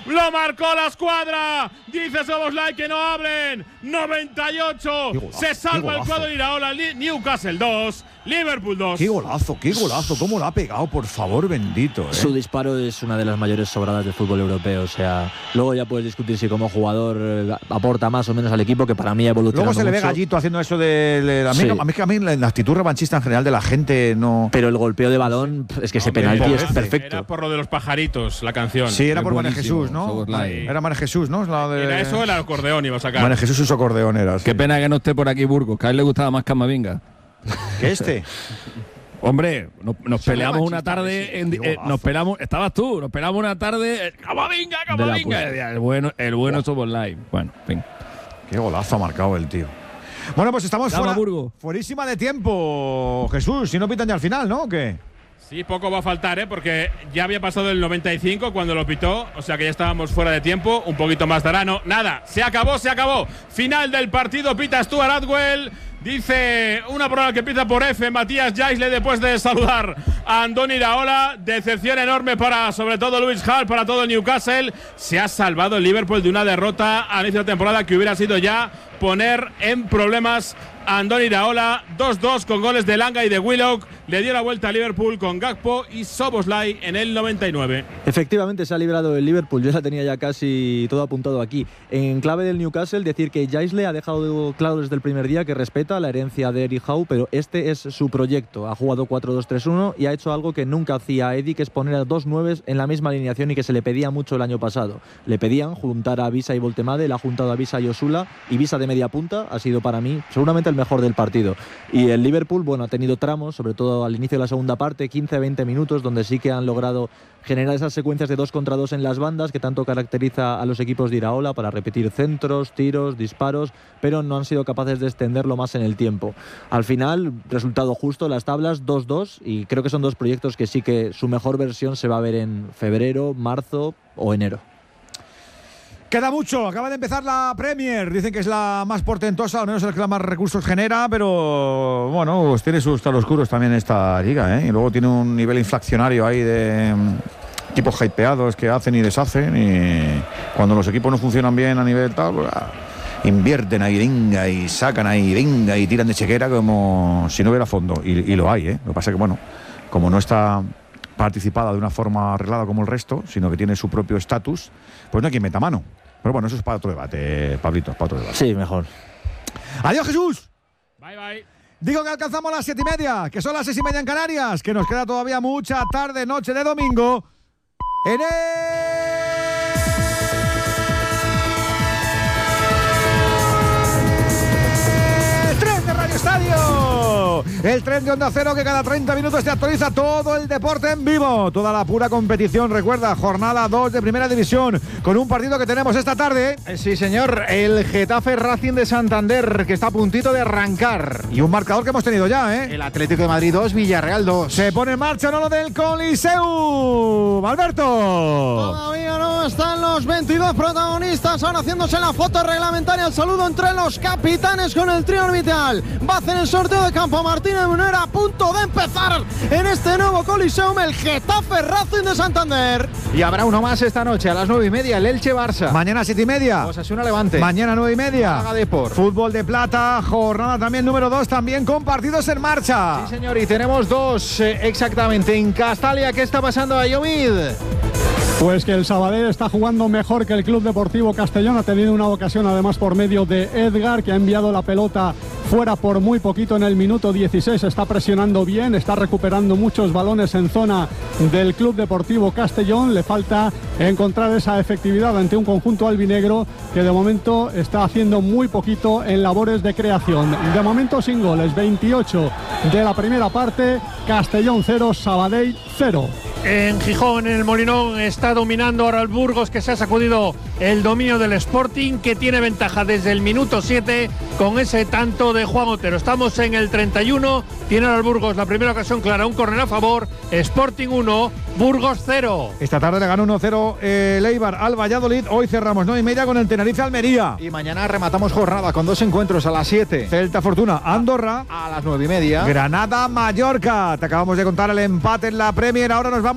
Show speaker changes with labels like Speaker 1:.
Speaker 1: lo marcó la escuadra. Dice Szoboszlai que no hablen. 98. Se salva el cuadro de Iraola. Newcastle 2, Liverpool 2.
Speaker 2: Qué golazo, cómo lo ha pegado, por favor, bendito.
Speaker 3: Su disparo es una de las mayores sobradas del fútbol europeo. O sea, luego ya puedes discutir si como jugador aporta más o menos al equipo, que para mí ha evolucionado.
Speaker 2: Luego se le ve
Speaker 3: mucho.
Speaker 2: Gallito haciendo eso de a mí la actitud revanchista en general de la gente no.
Speaker 3: Pero el golpeo de balón, es que ese penalti es perfecto.
Speaker 1: Era por lo de los pajaritos, la canción.
Speaker 2: Sí, era por María Jesús, ¿no? Era María Jesús, ¿no?
Speaker 1: Era eso, el acordeón iba a sacar.
Speaker 2: María Jesús uso acordeón era.
Speaker 4: Qué pena que no esté por aquí Burgos, que a él le gustaba más Camavinga.
Speaker 2: ¿Qué este?
Speaker 4: Hombre, nos peleamos una tarde. Nos peleamos. Estabas tú, nos peleamos una tarde. ¡Camavinga! El bueno es Szoboszlai. Bueno, en fin.
Speaker 2: Qué golazo ha marcado el tío. Bueno, pues estamos fuerísima de tiempo, Jesús. Si no pitan ya al final, ¿no? ¿O qué?
Speaker 1: Sí, poco va a faltar, porque ya había pasado el 95 cuando lo pitó, o sea que ya estábamos fuera de tiempo, un poquito más dará, no, nada, se acabó. Final del partido, pita Stuart Atwell, dice una prueba que empieza por F, Matías Jaisle, después de saludar a Andoni Iraola. Decepción enorme para, sobre todo, Lewis Hall, para todo el Newcastle. Se ha salvado el Liverpool de una derrota a inicio de temporada que hubiera sido ya poner en problemas a Andoni Iraola. 2-2 con goles de Langa y de Willock. Le dio la vuelta a Liverpool con Gakpo y Szoboszlai en el 99.
Speaker 3: Efectivamente se ha librado el Liverpool. Yo la tenía ya casi todo apuntado aquí. En clave del Newcastle, decir que Jaisle ha dejado claro desde el primer día que respeta la herencia de Eddie Howe, pero este es su proyecto. Ha jugado 4-2-3-1 y ha hecho algo que nunca hacía Eddie, que es poner a 2 9 en la misma alineación y que se le pedía mucho el año pasado. Le pedían juntar a Visa y Voltemade, le ha juntado a Visa y Osula, y Visa de media punta ha sido para mí seguramente el mejor del partido. Y el Liverpool, bueno, ha tenido tramos, sobre todo al inicio de la segunda parte, 15-20 minutos, donde sí que han logrado generar esas secuencias de 2 contra 2 en las bandas que tanto caracteriza a los equipos de Iraola, para repetir centros, tiros, disparos, pero no han sido capaces de extenderlo más en el tiempo. Al final, resultado justo, las tablas 2-2, y creo que son 2 proyectos que sí que su mejor versión se va a ver en febrero, marzo o enero.
Speaker 2: Queda mucho, acaba de empezar la Premier, dicen que es la más portentosa, al menos el que más recursos genera, pero bueno, pues tiene sus claroscuros también esta liga, y luego tiene un nivel inflacionario ahí de tipos hypeados que hacen y deshacen, y cuando los equipos no funcionan bien a nivel tal, pues, invierten ahí, venga, y sacan ahí, venga, y tiran de chequera como si no hubiera fondo, y lo hay, Lo que pasa es que, bueno, como no está participada de una forma arreglada como el resto, sino que tiene su propio estatus, pues no hay quien meta mano. Pero bueno, eso es para otro debate, Pablito, para otro debate.
Speaker 3: Sí, mejor.
Speaker 2: Adiós, Jesús.
Speaker 1: Bye, bye.
Speaker 2: Digo que alcanzamos las 7:30, que son las 6:30 en Canarias, que nos queda todavía mucha tarde, noche de domingo en el tren de Radio Estadio. El tren de Onda Cero que cada 30 minutos te actualiza todo el deporte en vivo, toda la pura competición. Recuerda, jornada 2 de Primera División, con un partido que tenemos esta tarde.
Speaker 5: Sí, señor, el Getafe Racing de Santander, que está a puntito de arrancar.
Speaker 2: Y un marcador que hemos tenido ya,
Speaker 5: El Atlético de Madrid 2, Villarreal 2.
Speaker 2: Se pone en marcha lo del Coliseum. Alberto.
Speaker 6: Todavía no están los 22 protagonistas, ahora haciéndose la foto reglamentaria, el saludo entre los capitanes con el trío orbital. Va a hacer el sorteo de campo Martínez Munera, a punto de empezar en este nuevo Coliseum, el Getafe Racing de Santander.
Speaker 5: Y habrá uno más esta noche a las 9:30, el Elche Barça.
Speaker 2: Mañana 7:30.
Speaker 5: Osasuna Levante.
Speaker 2: Mañana 9:30.
Speaker 5: Málaga Depor.
Speaker 2: Fútbol de plata, jornada también número 2, también con partidos en marcha.
Speaker 5: Sí, señor, y tenemos 2 exactamente. En Castalia, ¿qué está pasando ahí, Omid?
Speaker 7: Pues que el Sabadell está jugando mejor que el Club Deportivo Castellón. Ha tenido una ocasión además por medio de Edgar, que ha enviado la pelota fuera por muy poquito en el minuto 16. Está presionando bien, está recuperando muchos balones en zona del Club Deportivo Castellón. Le falta encontrar esa efectividad ante un conjunto albinegro que de momento está haciendo muy poquito en labores de creación. De momento sin goles, 28 de la primera parte. Castellón 0, Sabadell 0.
Speaker 8: En Gijón, en el Molinón, está dominando ahora el Burgos, que se ha sacudido el dominio del Sporting, que tiene ventaja desde el minuto 7 con ese tanto de Juan Otero. Estamos en el 31, tiene ahora el Burgos la primera ocasión clara, un córner a favor. Sporting 1, Burgos 0.
Speaker 2: Esta tarde le ganó 1-0 el Eibar al Valladolid. Hoy cerramos 9:30 con el Tenerife Almería.
Speaker 5: Y mañana rematamos jornada con 2 encuentros a las 7.
Speaker 2: Celta Fortuna Andorra
Speaker 5: a las 9:30.
Speaker 2: Granada Mallorca. Te acabamos de contar el empate en la Premier. Ahora nos